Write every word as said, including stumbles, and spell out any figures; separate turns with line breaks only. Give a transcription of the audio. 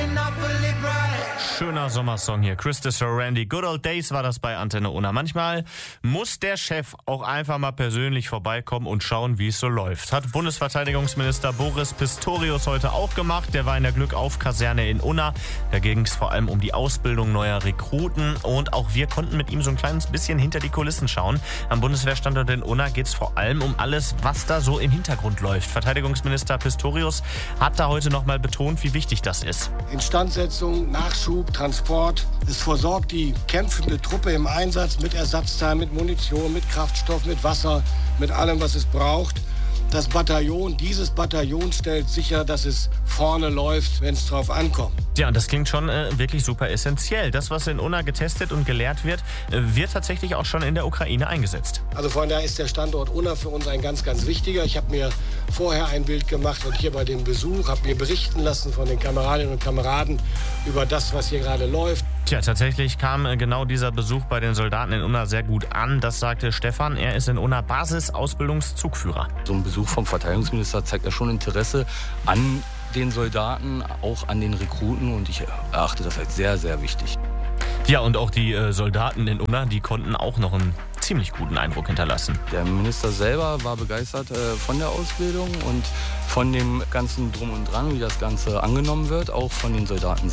Schöner Sommersong hier. Christopher Randy. Good Old Days war das bei Antenne Unna. Manchmal muss der Chef auch einfach mal persönlich vorbeikommen und schauen, wie es so läuft. Hat Bundesverteidigungsminister Boris Pistorius heute auch gemacht. Der war in der Glückauf-Kaserne in Unna. Da ging es vor allem um die Ausbildung neuer Rekruten. Und auch wir konnten mit ihm so ein kleines bisschen hinter die Kulissen schauen. Am Bundeswehrstandort in Unna geht es vor allem um alles, was da so im Hintergrund läuft. Verteidigungsminister Pistorius hat da heute nochmal betont, wie wichtig das ist.
Instandsetzung, Nachschub, Transport. Es versorgt die kämpfende Truppe im Einsatz mit Ersatzteilen, mit Munition, mit Kraftstoff, mit Wasser, mit allem, was es braucht. Das Bataillon, dieses Bataillon stellt sicher, dass es vorne läuft, wenn es drauf ankommt.
Ja, und das klingt schon äh, wirklich super essentiell. Das, was in Unna getestet und gelehrt wird, äh, wird tatsächlich auch schon in der Ukraine eingesetzt.
Also von daher ist der Standort Unna für uns ein ganz, ganz wichtiger. Ich habe mir vorher ein Bild gemacht und hier bei dem Besuch, habe mir berichten lassen von den Kameradinnen und Kameraden über das, was hier gerade läuft.
Tja, tatsächlich kam äh, genau dieser Besuch bei den Soldaten in Unna sehr gut an. Das sagte Stefan. Er ist in Unna Basis-Ausbildungszugführer.
So ein Besuch vom Verteidigungsminister zeigt ja schon Interesse an den Soldaten, auch an den Rekruten. Und ich erachte das als sehr, sehr wichtig.
Ja, und auch die äh, Soldaten in Unna, die konnten auch noch einen ziemlich guten Eindruck hinterlassen.
Der Minister selber war begeistert äh, von der Ausbildung und von dem ganzen Drum und Dran, wie das Ganze angenommen wird, auch von den Soldaten selbst.